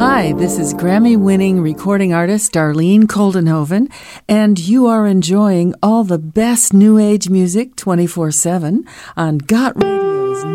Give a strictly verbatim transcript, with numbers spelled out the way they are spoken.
Hi, this is Grammy-winning recording artist Darlene Koldenhoven, and you are enjoying all the best New Age music twenty-four seven on Got Radio.